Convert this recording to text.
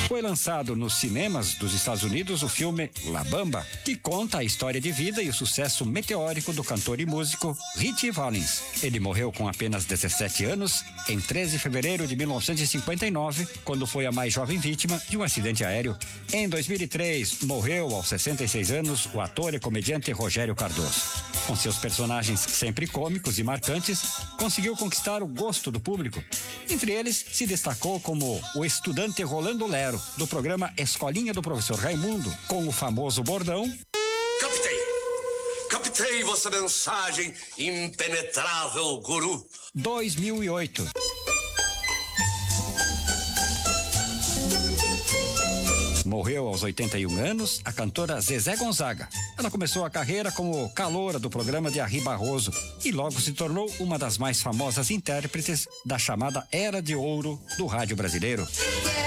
Foi lançado nos cinemas dos Estados Unidos o filme La Bamba, que conta a história de vida e o sucesso meteórico do cantor e músico Ritchie Valens. Ele morreu com apenas 17 anos em 13 de fevereiro de 1959, quando foi a mais jovem vítima de um acidente aéreo. Em 2003, morreu aos 66 anos o ator e comediante Rogério Cardoso. Com seus personagens sempre cômicos e marcantes, conseguiu conquistar o gosto do público. Entre eles, se destacou como o estudante Rolando Lero, do programa Escolinha do Professor Raimundo, com o famoso bordão: Captei vossa mensagem, impenetrável guru. 2008. Morreu aos 81 anos a cantora Zezé Gonzaga. Ela começou a carreira como caloura do programa de Ari Barroso e logo se tornou uma das mais famosas intérpretes da chamada Era de Ouro do rádio brasileiro.